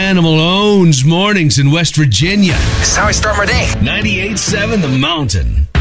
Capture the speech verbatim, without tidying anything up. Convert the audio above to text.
Animal owns mornings in West Virginia. This is how I start my day. ninety-eight point seven The Mountain.